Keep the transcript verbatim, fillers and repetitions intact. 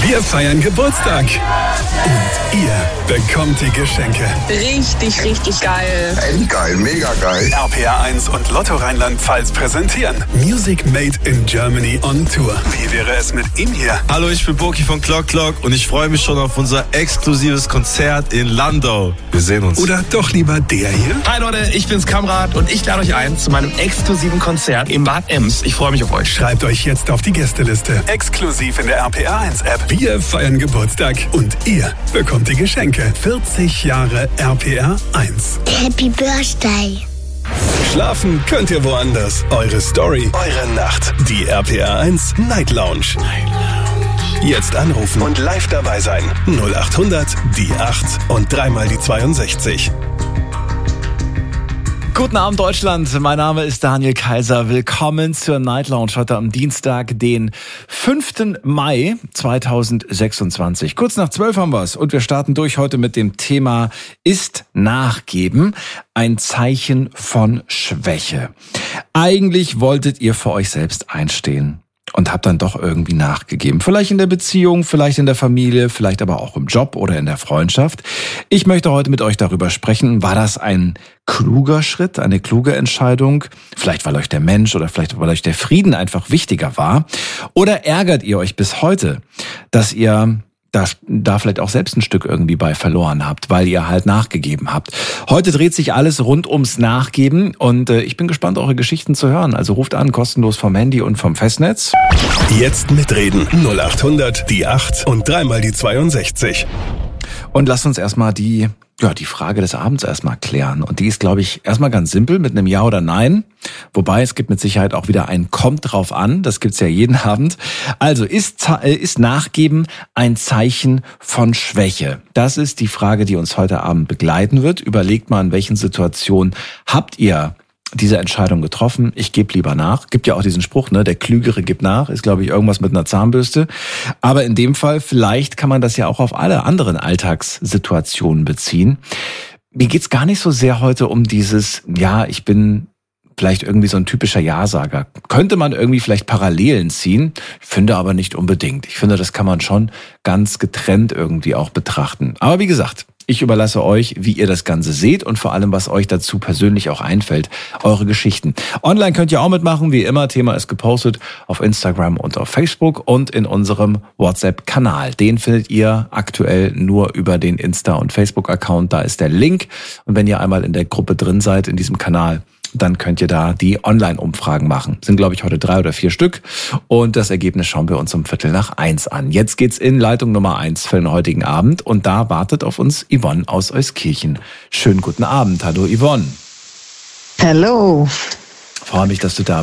Wir feiern Geburtstag. Und ihr bekommt die Geschenke. Richtig, richtig geil. Endgeil, mega geil. R P R eins und Lotto Rheinland-Pfalz präsentieren Music Made in Germany on Tour. Wie wäre es mit ihm hier? Hallo, ich bin Boki von Clock Clock und ich freue mich schon auf unser exklusives Konzert in Landau. Wir sehen uns. Oder doch lieber der hier? Hi Leute, ich bin's Kamrat und ich lade euch ein zu meinem exklusiven Konzert im Bad Ems. Ich freue mich auf euch. Schreibt euch jetzt auf die Gästeliste. Exklusiv in der R P R eins App. Wir feiern Geburtstag und ihr bekommt die Geschenke. vierzig Jahre R P R eins. Happy Birthday. Schlafen könnt ihr woanders. Eure Story, eure Nacht. Die R P R eins Night Lounge. Night Lounge. Jetzt anrufen und live dabei sein. null acht hundert, die acht und dreimal die zweiundsechzig. Guten Abend Deutschland, mein Name ist Daniel Kaiser. Willkommen zur Night Lounge heute am Dienstag, den fünften Mai zweitausendsechsundzwanzig. Kurz nach zwölf haben wir's und wir starten durch heute mit dem Thema: Ist Nachgeben ein Zeichen von Schwäche? Eigentlich wolltet ihr für euch selbst einstehen und habt dann doch irgendwie nachgegeben. Vielleicht in der Beziehung, vielleicht in der Familie, vielleicht aber auch im Job oder in der Freundschaft. Ich möchte heute mit euch darüber sprechen, war das ein kluger Schritt, eine kluge Entscheidung? Vielleicht weil euch der Mensch oder vielleicht weil euch der Frieden einfach wichtiger war? Oder ärgert ihr euch bis heute, dass ihr da, da vielleicht auch selbst ein Stück irgendwie bei verloren habt, weil ihr halt nachgegeben habt? Heute dreht sich alles rund ums Nachgeben und äh, ich bin gespannt, eure Geschichten zu hören. Also ruft an, kostenlos vom Handy und vom Festnetz. Jetzt mitreden. null acht hundert, die acht und dreimal die zweiundsechzig. Und lasst uns erstmal die, ja, die Frage des Abends erstmal klären. Und die ist, glaube ich, erstmal ganz simpel mit einem Ja oder Nein. Wobei, es gibt mit Sicherheit auch wieder ein Kommt drauf an. Das gibt's ja jeden Abend. Also, ist, ist Nachgeben ein Zeichen von Schwäche? Das ist die Frage, die uns heute Abend begleiten wird. Überlegt mal, in welchen Situationen habt ihr diese Entscheidung getroffen? Ich gebe lieber nach. Gibt ja auch diesen Spruch, ne? Der Klügere gibt nach. Ist, glaube ich, irgendwas mit einer Zahnbürste. Aber in dem Fall, vielleicht kann man das ja auch auf alle anderen Alltagssituationen beziehen. Mir geht's gar nicht so sehr heute um dieses, ja, ich bin vielleicht irgendwie so ein typischer Ja-Sager. Könnte man irgendwie vielleicht Parallelen ziehen, finde aber nicht unbedingt. Ich finde, das kann man schon ganz getrennt irgendwie auch betrachten. Aber wie gesagt, ich überlasse euch, wie ihr das Ganze seht und vor allem, was euch dazu persönlich auch einfällt, eure Geschichten. Online könnt ihr auch mitmachen, wie immer. Thema ist gepostet auf Instagram und auf Facebook und in unserem WhatsApp-Kanal. Den findet ihr aktuell nur über den Insta- und Facebook-Account. Da ist der Link. Und wenn ihr einmal in der Gruppe drin seid, in diesem Kanal, dann könnt ihr da die Online-Umfragen machen. Sind, glaube ich, heute drei oder vier Stück. Und das Ergebnis schauen wir uns um Viertel nach eins an. Jetzt geht's in Leitung Nummer eins für den heutigen Abend. Und da wartet auf uns Yvonne aus Euskirchen. Schönen guten Abend. Hallo Yvonne. Hallo. Freue mich, dass du da